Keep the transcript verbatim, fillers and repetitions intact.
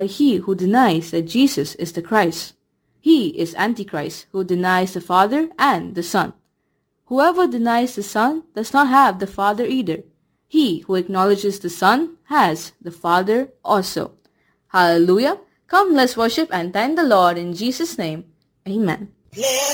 he who denies that Jesus is the Christ. He is Antichrist, who denies the Father and the Son. Whoever denies the Son does not have the Father either. He who acknowledges the Son has the Father also. Hallelujah! Come, let's worship and thank the Lord in Jesus' name. Amen.